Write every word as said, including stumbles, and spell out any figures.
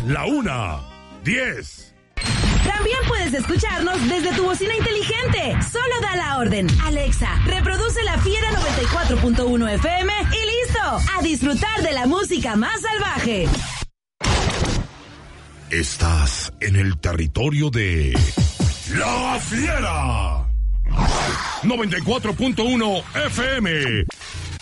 la una, diez. También puedes escucharnos desde tu bocina inteligente. Solo da la orden. Alexa, reproduce La Fiera noventa y cuatro punto uno F M y listo. A disfrutar de la música más salvaje. Estás en el territorio de La Fiera noventa y cuatro punto uno F M.